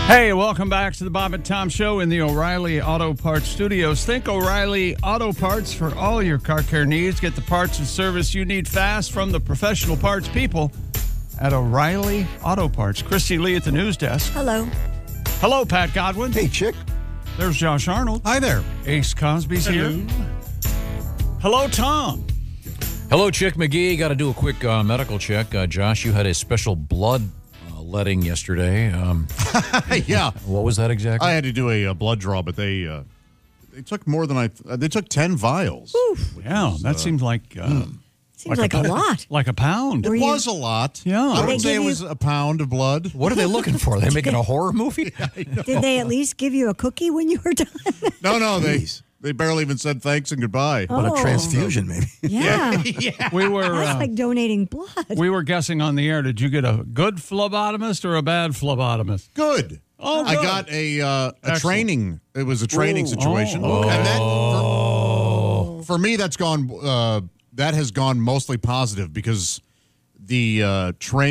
Hey, welcome back to the Bob and Tom Show in the O'Reilly Auto Parts Studios. Think O'Reilly Auto Parts for all your car care needs. Get the parts and service you need fast from the professional parts people at O'Reilly Auto Parts. Christy Lee at the news desk. Hello. Hello, Pat Godwin. Hey, Chick. There's Josh Arnold. Hi there. Ace Cosby's here. Hello, Tom. Hello, Chick McGee. Got to do a quick medical check. Josh, you had a special blood letting yesterday. Yeah. What was that exactly? I had to do a blood draw, but they took more than they took 10 vials. Yeah, that seems like... Seems like a lot. Like a pound. It was a lot. Yeah. I Did would say it was a pound of blood. What are they looking for? Are they making a horror movie? Did they at least give you a cookie when you were done? No, they barely even said thanks and goodbye. What a transfusion, maybe. Yeah. We were... That's like donating blood. We were guessing on the air. Did you get a good phlebotomist or a bad phlebotomist? Good. Oh, I good. got a Excellent. training. It was a training situation. Oh, okay. And that, for me, that's gone... that has gone mostly positive because the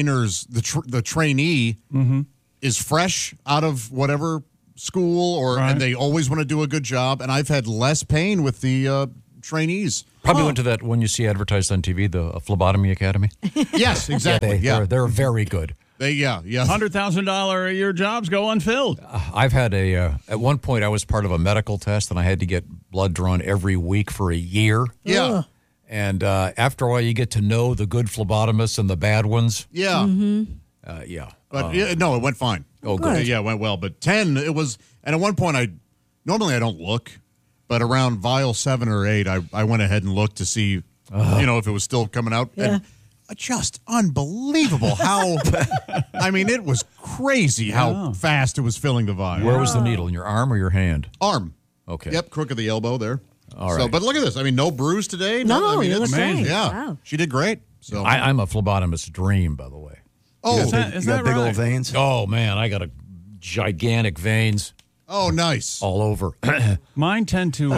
the trainee is fresh out of whatever school and they always want to do a good job. And I've had less pain with the trainees. Probably went to that one you see advertised on TV, the Phlebotomy Academy. Yes, exactly. They're very good. $100,000 a year jobs go unfilled. I've had at one point I was part of a medical test and I had to get blood drawn every week for a year. Yeah. Ugh. And after a while, you get to know the good phlebotomists and the bad ones. Yeah. Yeah. But no, it went fine. Oh, good. Yeah, it went well. But 10, it was, and at one point, normally I don't look, but around vial 7 or 8, I went ahead and looked to see, if it was still coming out. Yeah. And just unbelievable how, I mean, it was crazy how fast it was filling the vial. Where was the needle? In your arm or your hand? Arm. Okay. Yep, crook of the elbow there. All right. So, but look at this. I mean, no bruise today. No, I mean, you it's look great. Yeah. Wow. She did great. So I'm a phlebotomist's dream, by the way. Oh, Is You that got big right? old veins. Oh, man, I got a gigantic veins oh, nice. all over. Mine tend to...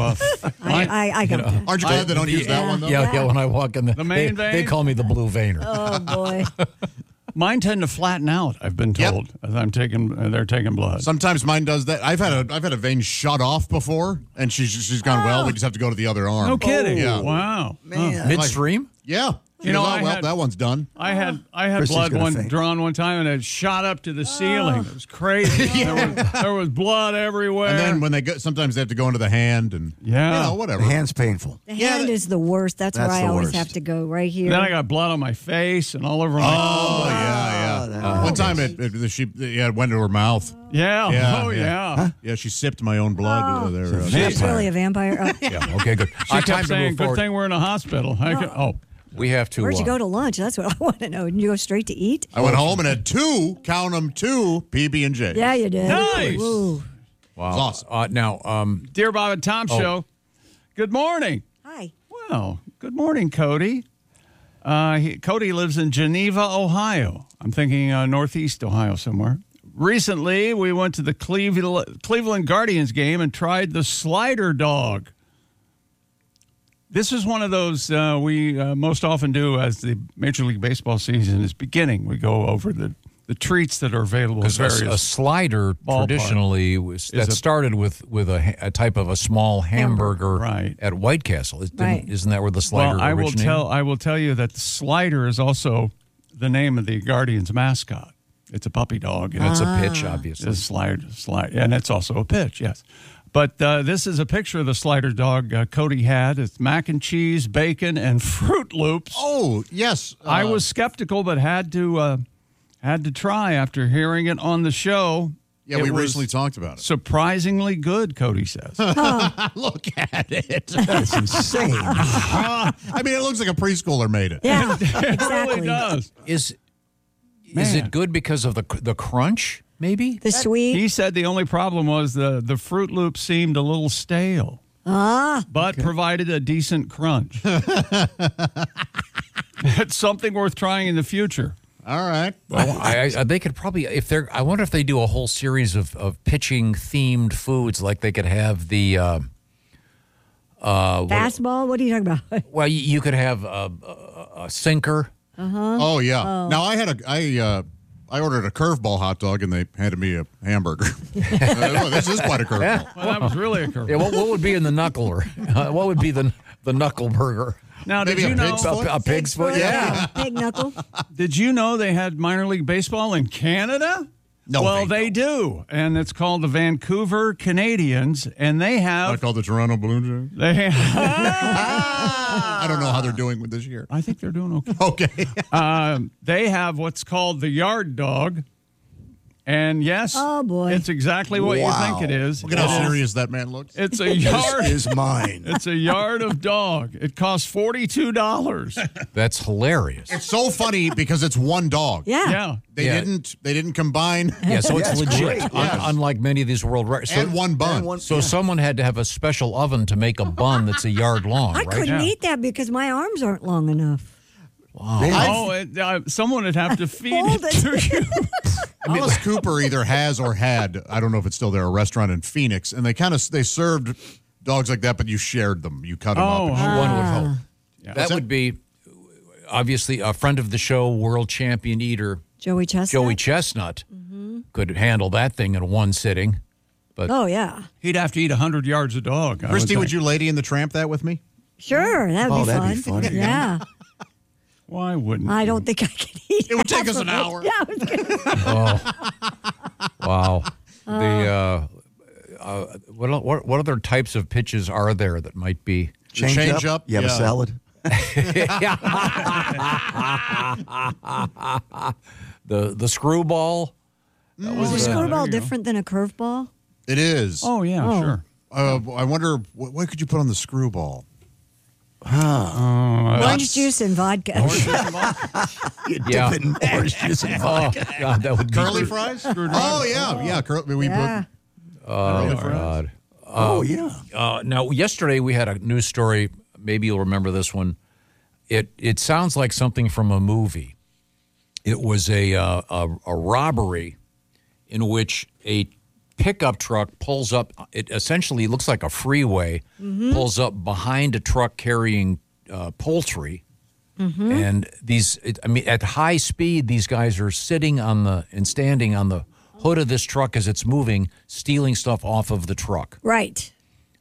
I got that. Aren't you glad they don't use that one, though? Yeah, when I walk in The main they vein? call me the blue veiner. Oh, boy. Mine tend to flatten out, I've been Yep. told, as they're taking blood. Sometimes mine does that. I've had a vein shut off before, and she's gone, well, we just have to go to the other arm. No kidding. Yeah. Wow. Man. Midstream? Yeah. She You know, goes, I well, had- that one's done. I had Christy's blood gonna faint. drawn one time, and it shot up to the ceiling. It was crazy. There was blood everywhere. And then when they go, sometimes they have to go into the hand and, Yeah. whatever. The hand's painful. The hand is the worst. That's where That's I the always worst. have to go, right here. Then I got blood on my face and all over my... Oh, yeah. One time it went to her mouth. Yeah. Yeah, Oh, yeah. yeah. Yeah, she sipped my own blood. There. She's really a vampire. Oh. Yeah, okay, good. She Time kept to saying, move good forward. thing we're in a hospital. We have to... Where'd you go to lunch? That's what I want to know. Did you go straight to eat? I went home and had two PB&J. Yeah, you did. Nice. Ooh. Wow. It's awesome. Now, Dear Bob and Tom Show, good morning. Hi. Well, good morning, Cody. Cody lives in Geneva, Ohio. I'm thinking northeast Ohio somewhere. Recently, we went to the Cleveland Guardians game and tried the slider dog. This is one of those we most often do as the Major League Baseball season is beginning. We go over the treats that are available at because various a slider ballpark traditionally is started with a type of a small hamburger Right. at White Castle. Right. Isn't that where the slider Well, originated? I will tell you that the slider is also the name of the Guardians mascot. It's a puppy dog. And It's a pitch, obviously. It's a slide, and it's also a pitch, yes. But this is a picture of the slider dog Cody had. It's mac and cheese, bacon, and Fruit Loops. Oh, yes. I was skeptical, but had to try after hearing it on the show. Yeah, It we was recently talked about it. surprisingly good, Cody says. Look at it. That's insane. I mean, it looks like a preschooler made it. Yeah, It really exactly. does. Is Man. it good because of the crunch? Maybe The sweet. He said the only problem was the Fruit Loops seemed a little stale. But provided a decent crunch. It's something worth trying in the future. All right. Well, they could probably I wonder if they do a whole series of pitching themed foods, like they could have the Fastball? What are you talking about? well, you could have a sinker. Oh, yeah. Now, I ordered a curveball hot dog, and they handed me a hamburger. This is quite a curveball. Well, that was really a curve. Yeah, what would be in the knuckler? What would be the knuckle burger? Now, Maybe did you a know? pig's foot? A pig's foot? Yeah. Pig knuckle. Did you know they had minor league baseball in Canada? No, well, they they do, and it's called the Vancouver Canadians, and they I have call the Toronto Blue Jays. they. I don't know how they're doing with this year. I think they're doing okay. Okay. They have what's called the yard dog, and yes, Oh, boy. it's exactly what you Wow. think it is. Look at how serious that man looks. It's a yard. This is mine. It's a yard of dog. It costs $42. That's hilarious. It's so funny because it's one dog. Yeah. Yeah. They Yeah. didn't combine Yeah, so it's Yes, legit, great, yes. unlike many of these world records. and one bun. So someone had to have a special oven to make a bun that's a yard long, I right? couldn't Yeah. eat that because my arms aren't long enough. Someone would have to feed Hold it to you. Alice Cooper either has or had, I don't know if it's still there, a restaurant in Phoenix, and they served dogs like that, but you shared them. You cut them Oh, up. One would hope. Yeah. That would be, obviously, a friend of the show, world champion eater, Joey Chestnut. Joey Chestnut, could handle that thing in one sitting. Oh, yeah. He'd have to eat 100 yards of dog. I Christy, would would think. you Lady in the Tramp that with me? Sure. That would Oh, be that'd fun. be funny. Yeah. Why wouldn't I you? don't think I can eat It would take half us an of it. hour. Yeah, I was gonna Wow. What other types of pitches are there that might be? Change up? You have a Yeah. salad. The screwball. Is a screwball different than a curveball? It is. Oh, yeah, sure. I wonder, what could you put on the screwball? Orange juice and vodka. You Yeah. dip it in orange juice and vodka. Oh, God, that would be Curly fries? Oh, yeah. Yeah. We Yeah. Oh, God. Oh, yeah. Now, yesterday we had a news story. Maybe you'll remember this one. It sounds like something from a movie. It was a robbery in which a pickup truck pulls up. It essentially looks like a freeway, pulls up behind a truck carrying poultry. And at high speed, these guys are standing on the hood of this truck as it's moving, stealing stuff off of the truck. Right.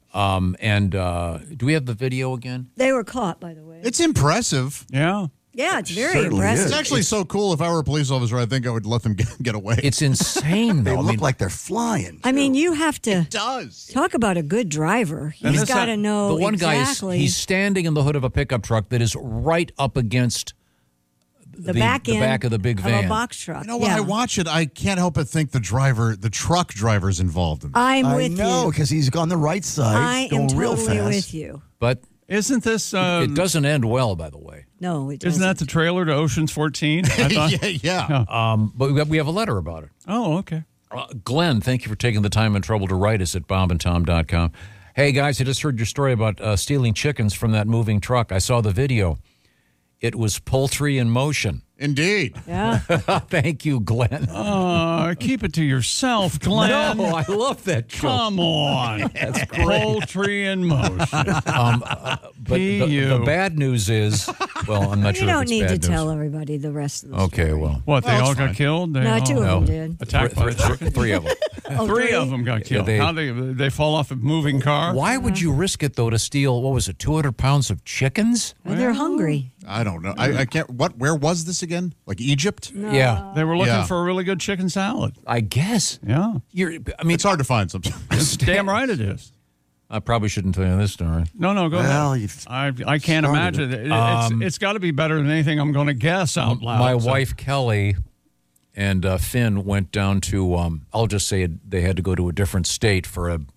Do we have the video again? They were caught, by the way. It's impressive. Yeah. Yeah, it's very Certainly impressive. It's actually so cool. If I were a police officer, I think I would let them get away. It's insane, They though. look like they're flying. I mean, you have to does. talk about a good driver. And He's this got to had- know the one exactly guy he's standing in the hood of a pickup truck that is right up against the back end back of the big a van. box truck. You know, when yeah. I watch it, I can't help but think the truck driver's involved in it. I'm I with know, you. because he's on the right side, I going am real totally fast. with you. But Isn't this, it doesn't end well, by the way. No, it doesn't. isn't that the trailer to Ocean's 14? I thought. yeah. But we have a letter about it. Oh, okay. Glenn, thank you for taking the time and trouble to write us at BobandTom.com. Hey, guys, I just heard your story about stealing chickens from that moving truck. I saw the video. It was poultry in motion. Indeed. Yeah. Thank you, Glenn. Keep it to yourself, Glenn. No, I love that joke. Come on. That's great. Poultry in motion. But P.U. the bad news is, well, I'm not You sure if don't it's need bad to news. tell everybody the rest of the Okay, story. well. What, they Well, all it's got fine. killed? They No, all two of them did. attacked by the chicken? Three of them. Oh, Three of them got killed. they- How they fall off a moving car? Why would you risk it, though, to steal, what was it, 200 pounds of chickens? Well, they're hungry. I don't know. I can't. Where was this again? Like Egypt? Yeah, They were looking Yeah. for a really good chicken salad. I guess. Yeah. It's hard to find sometimes. Damn right it is. I probably shouldn't tell you this story. No, go Well, ahead. you've I can't started imagine it. It's got to be better than anything I'm going to guess out loud. My So- wife, Kelly, and Finn went down to, I'll just say they had to go to a different state for an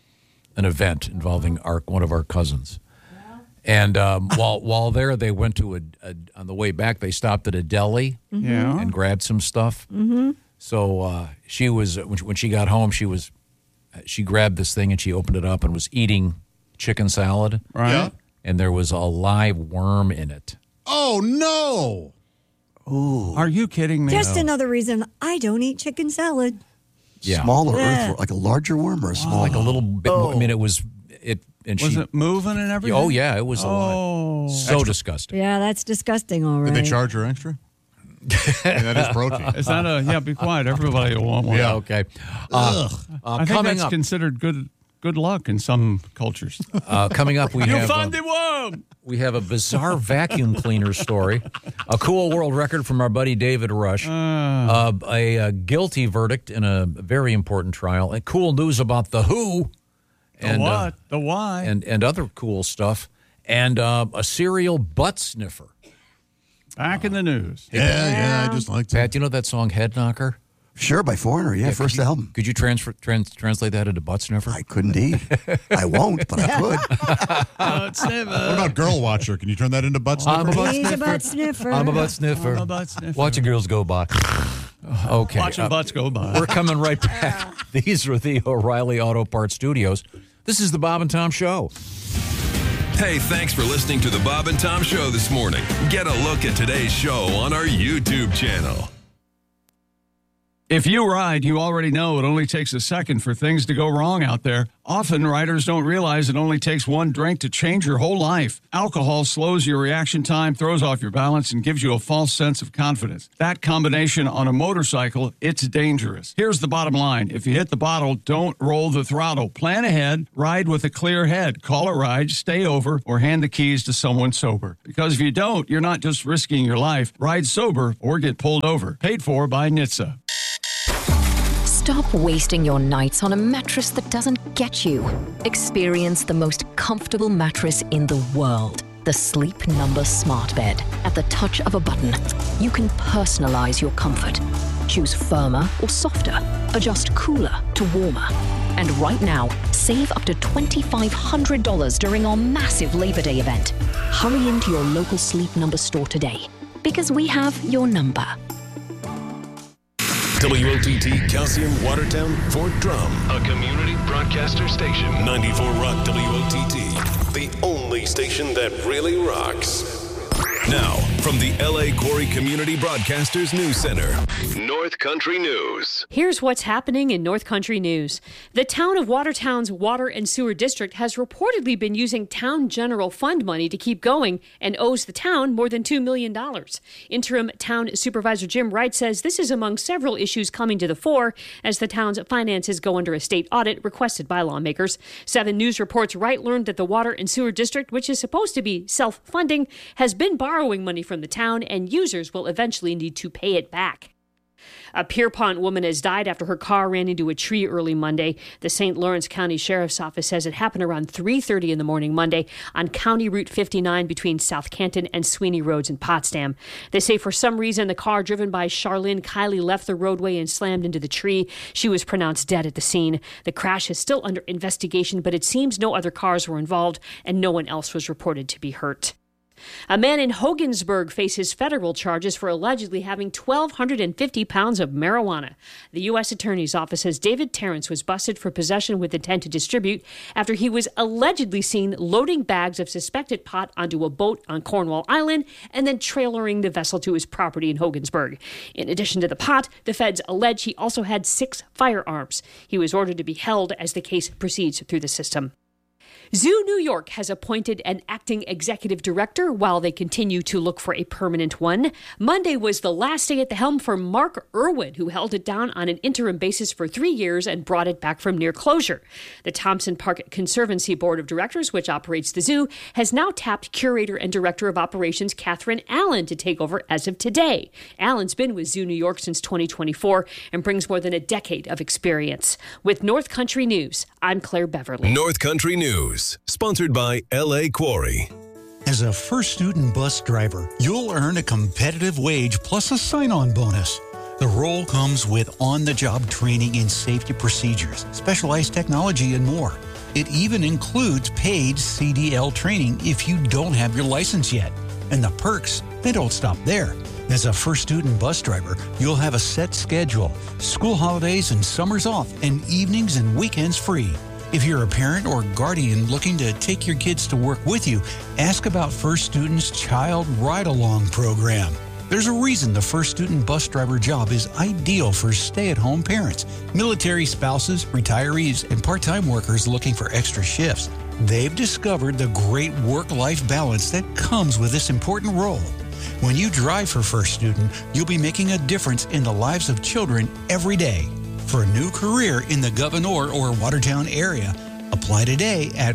event involving one of our cousins. And while there, they went to on the way back, they stopped at a deli Yeah. and grabbed some stuff. Mm-hmm. So she was, when she got home, she grabbed this thing and she opened it up and was eating chicken salad. Right. Yeah. And there was a live worm in it. Oh no! Are you kidding me? Just another reason I don't eat chicken salad. Yeah. smaller Yeah. earth, like a larger worm or a small Like a little bit. I mean, it was it. And Was she, it moving and everything? Oh yeah, it was a lot. Oh. So disgusting. Yeah, that's disgusting, all right. Did they charge her extra? That is protein. It's not a, be quiet. Everybody will want one. Yeah. Okay. I think Coming that's up, considered good luck in some cultures. coming up, we have the worm. we have a bizarre vacuum cleaner story, a cool world record from our buddy David Rush, a guilty verdict in a very important trial, and cool news about the Who, and The what? The why? and other cool stuff, and a serial butt sniffer. Back in the news. Yeah, I just like Pat, do you know that song Head Knocker? Sure, by Foreigner. Yeah, first album. Could you translate that into butt sniffer? I could indeed. I won't, but I could. What about Girl Watcher? Can you turn that into butt sniffer? I'm a butt He's a sniffer. butt sniffer. I'm a butt sniffer. I'm a butt sniffer. Watching girls go by. Okay. Watching butts go by. We're coming right back. These are the O'Reilly Auto Parts Studios. This is the Bob and Tom Show. Hey, thanks for listening to the Bob and Tom Show this morning. Get a look at today's show on our YouTube channel. If you ride, you already know it only takes a second for things to go wrong out there. Often, riders don't realize it only takes one drink to change your whole life. Alcohol slows your reaction time, throws off your balance, and gives you a false sense of confidence. That combination on a motorcycle, it's dangerous. Here's the bottom line. If you hit the bottle, don't roll the throttle. Plan ahead, ride with a clear head. Call a ride, stay over, or hand the keys to someone sober. Because if you don't, you're not just risking your life. Ride sober or get pulled over. Paid for by NHTSA. Stop wasting your nights on a mattress that doesn't get you. Experience the most comfortable mattress in the world. The Sleep Number Smart Bed. At the touch of a button, you can personalize your comfort. Choose firmer or softer. Adjust cooler to warmer. And right now, save up to $2,500 during our massive Labor Day event. Hurry into your local Sleep Number store today, because we have your number. WOTT Calcium Watertown Fort Drum. A community broadcaster station. 94 Rock WOTT. The only station that really rocks. Now, from the L.A. Quarry Community Broadcasters News Center, North Country News. Here's what's happening in North Country News. The town of Watertown's Water and Sewer District has reportedly been using town general fund money to keep going and owes the town more than $2 million. Interim Town Supervisor Jim Wright says this is among several issues coming to the fore as the town's finances go under a state audit requested by lawmakers. 7 News reports Wright learned that the Water and Sewer District, which is supposed to be self-funding, has been borrowing money from the town, and users will eventually need to pay it back. A Pierpont woman has died after her car ran into a tree early Monday. The St. Lawrence County Sheriff's Office says it happened around 3:30 in the morning Monday on County Route 59 between South Canton and Sweeney Roads in Potsdam. They say for some reason the car driven by Charlene Kiley left the roadway and slammed into the tree. She was pronounced dead at the scene. The crash is still under investigation, but it seems no other cars were involved and no one else was reported to be hurt. A man in Hogansburg faces federal charges for allegedly having 1,250 pounds of marijuana. The U.S. Attorney's Office says David Terrence was busted for possession with intent to distribute after he was allegedly seen loading bags of suspected pot onto a boat on Cornwall Island and then trailering the vessel to his property in Hogansburg. In addition to the pot, the feds allege he also had 6 firearms. He was ordered to be held as the case proceeds through the system. Zoo New York has appointed an acting executive director while they continue to look for a permanent one. Monday was the last day at the helm for Mark Irwin, who held it down on an interim basis for 3 years and brought it back from near closure. The Thompson Park Conservancy Board of Directors, which operates the zoo, has now tapped curator and director of operations Catherine Allen to take over as of today. Allen's been with Zoo New York since 2024 and brings more than a decade of experience. With North Country News, I'm Claire Beverly. North Country News, sponsored by L.A. Quarry. As a first student bus driver, you'll earn a competitive wage plus a sign-on bonus. The role comes with on-the-job training in safety procedures, specialized technology, and more. It even includes paid CDL training if you don't have your license yet. And the perks, they don't stop there. As a first student bus driver, you'll have a set schedule, school holidays and summers off, and evenings and weekends free. If you're a parent or guardian looking to take your kids to work with you, ask about First Student's Child Ride-Along program. There's a reason the First Student bus driver job is ideal for stay-at-home parents, military spouses, retirees, and part-time workers looking for extra shifts. They've discovered the great work-life balance that comes with this important role. When you drive for First Student, you'll be making a difference in the lives of children every day. For a new career in the Gouverneur or Watertown area, apply today at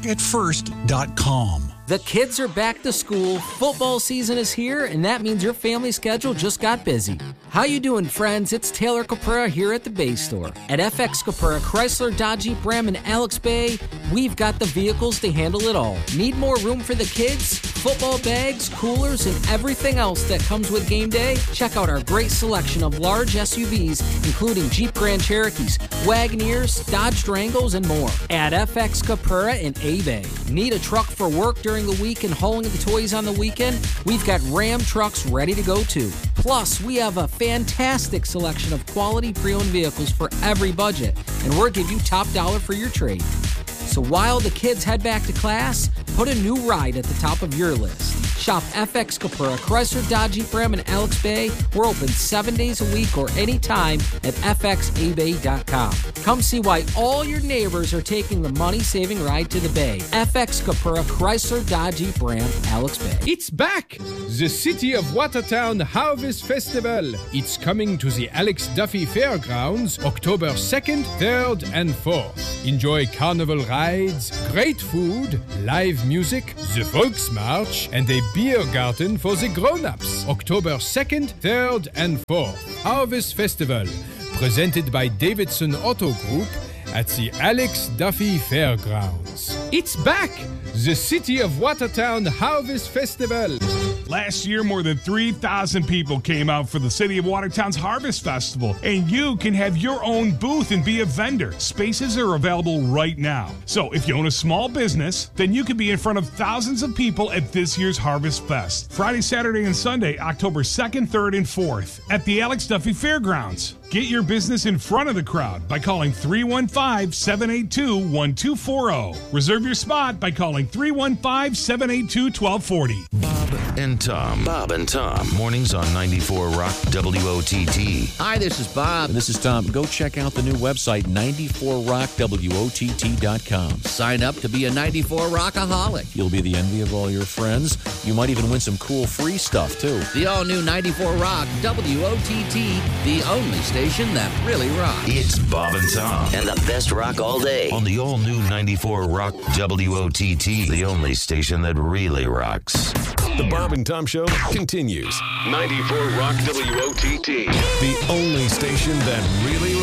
workatfirst.com. The kids are back to school, football season is here, and that means your family schedule just got busy. How you doing, friends? It's Taylor Caprera here at the Bay Store. At FX Caprera, Chrysler, Dodge, Jeep, Ram, and Alex Bay, we've got the vehicles to handle it all. Need more room for the kids? Football bags, coolers, and everything else that comes with game day? Check out our great selection of large SUVs, including Jeep Grand Cherokees, Wagoneers, Dodge Durangos, and more. At FX Caprera in A-Bay. Need a truck for work during the week and hauling the toys on the weekend? We've got Ram trucks ready to go too. Plus, we have a fantastic selection of quality pre-owned vehicles for every budget, and we'll give you top dollar for your trade. So while the kids head back to class, put a new ride at the top of your list. Shop FX Caprera, Chrysler, Dodge, Jeep, Ram, and Alex Bay. We're open 7 days a week or anytime at fxabay.com. Come see why all your neighbors are taking the money-saving ride to the Bay. FX Caprera, Chrysler, Dodge, Jeep, Ram, Alex Bay. It's back! The City of Watertown Harvest Festival. It's coming to the Alex Duffy Fairgrounds October 2nd, 3rd, and 4th. Enjoy carnival rides, great food, live music, the Volksmarch, and a beer garden for the grown-ups. October 2nd, 3rd, and 4th. Harvest Festival, presented by Davidson Auto Group at the Alex Duffy Fairgrounds. It's back! The City of Watertown Harvest Festival. Last year, more than 3,000 people came out for the City of Watertown's Harvest Festival, and you can have your own booth and be a vendor. Spaces are available right now. So if you own a small business, then you can be in front of thousands of people at this year's Harvest Fest. Friday, Saturday, and Sunday, October 2nd, 3rd, and 4th at the Alex Duffy Fairgrounds. Get your business in front of the crowd by calling 315-782-1240. Reserve your spot by calling 315-782-1240. Bob and Tom. Mornings on 94 Rock WOTT. Hi, this is Bob. This is Tom. Go check out the new website, 94rockwott.com. Sign up to be a 94 Rockaholic. You'll be the envy of all your friends. You might even win some cool free stuff, too. The all-new 94 Rock WOTT, the only station that really rocks. It's Bob and Tom. And the best rock all day. On the all-new 94 Rock WOTT, the only station that really rocks. The Bob and Tom Show continues. 94 Rock WOTT, the only station that really